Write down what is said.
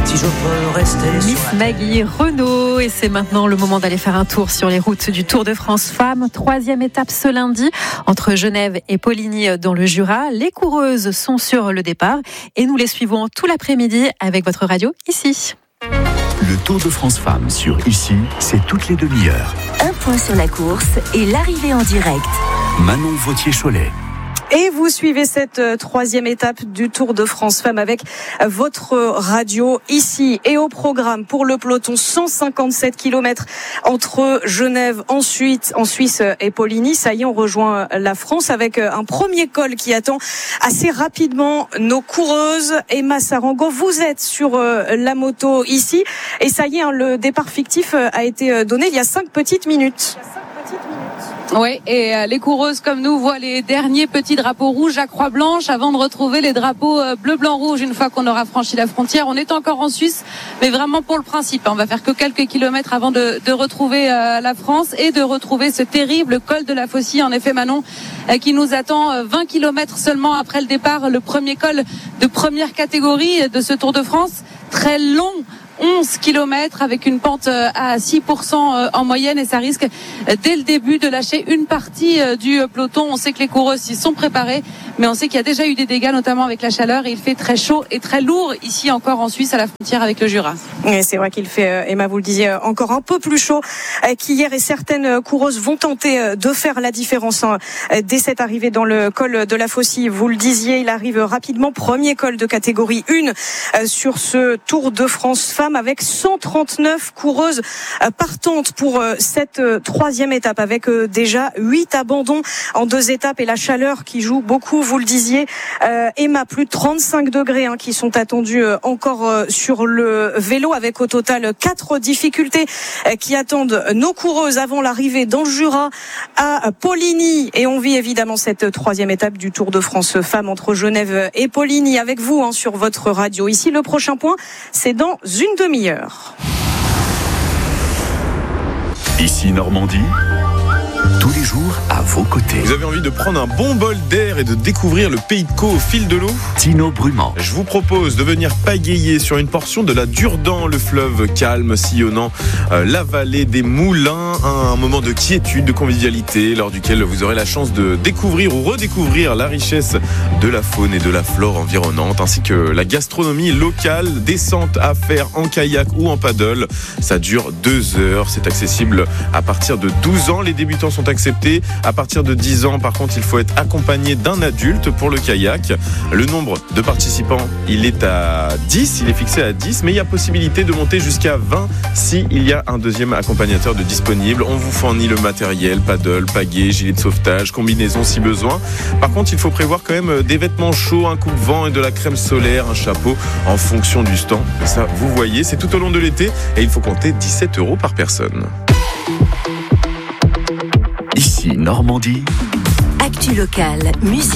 si je peux rester Miss Maggie Renaud, et c'est maintenant le moment d'aller faire un tour sur les routes du Tour de France Femmes. 3e étape ce lundi entre Genève et Poligny dans le Jura. Les coureuses sont sur le départ et nous les suivons tout l'après-midi avec votre radio ici. Le Tour de France Femmes sur Ici, c'est toutes les demi-heures. Un point sur la course et l'arrivée en direct. Manon Vautier-Cholet. Et vous suivez cette 3e étape du Tour de France Femmes avec votre radio ici. Et au programme pour le peloton, 157 km entre Genève, ensuite en Suisse et Poligny. Ça y est, on rejoint la France avec un premier col qui attend assez rapidement nos coureuses. Emma Sarango, vous êtes sur la moto ici. Et ça y est, le départ fictif a été donné il y a 5 petites minutes. Oui, et les coureuses comme nous voient les derniers petits drapeaux rouges à croix blanche avant de retrouver les drapeaux bleu, blanc, rouge une fois qu'on aura franchi la frontière. On est encore en Suisse, mais vraiment pour le principe. On va faire que quelques kilomètres avant de retrouver la France et de retrouver ce terrible col de la Faucille. En effet, Manon, qui nous attend 20 kilomètres seulement après le départ, le premier col de première catégorie de ce Tour de France. Très long. 11 km avec une pente à 6% en moyenne, et ça risque dès le début de lâcher une partie du peloton. On sait que les coureuses s'y sont préparées, mais on sait qu'il y a déjà eu des dégâts, notamment avec la chaleur, et il fait très chaud et très lourd ici encore en Suisse à la frontière avec le Jura. Et c'est vrai qu'il fait, Emma, vous le disiez, encore un peu plus chaud qu'hier, et certaines coureuses vont tenter de faire la différence dès cette arrivée dans le col de la Faucille. Vous le disiez, il arrive rapidement, premier col de catégorie 1 sur ce Tour de France Femmes, avec 139 coureuses partantes pour cette 3e étape, avec déjà 8 abandons en 2 étapes et la chaleur qui joue beaucoup, vous le disiez. Emma, plus de 35 degrés qui sont attendus encore sur le vélo, avec au total 4 difficultés qui attendent nos coureuses avant l'arrivée dans le Jura à Poligny. Et on vit évidemment cette 3e étape du Tour de France Femmes entre Genève et Poligny avec vous sur votre radio. Ici, le prochain point, c'est dans une demi-heure. Ici Normandie, tous les jours à vos côtés. Vous avez envie de prendre un bon bol d'air et de découvrir le pays de Caux au fil de l'eau ? Tino Brumand. Je vous propose de venir pagayer sur une portion de la Durdan, le fleuve calme sillonnant la vallée des Moulins, un moment de quiétude, de convivialité, lors duquel vous aurez la chance de découvrir ou redécouvrir la richesse de la faune et de la flore environnante, ainsi que la gastronomie locale. Descente à faire en kayak ou en paddle, ça dure 2 heures, c'est accessible à partir de 12 ans, les débutants sont acceptés. À partir de 10 ans, par contre, il faut être accompagné d'un adulte pour le kayak. Le nombre de participants, il est à 10, il est fixé à 10, mais il y a possibilité de monter jusqu'à 20 s'il y a un deuxième accompagnateur de disponible. On vous fournit le matériel, paddle, pagaie, gilet de sauvetage, combinaison si besoin. Par contre, il faut prévoir quand même des vêtements chauds, un coupe-vent et de la crème solaire, un chapeau en fonction du stand. Et ça, vous voyez, c'est tout au long de l'été et il faut compter 17 € par personne. Ici Normandie. Actu locale, musique.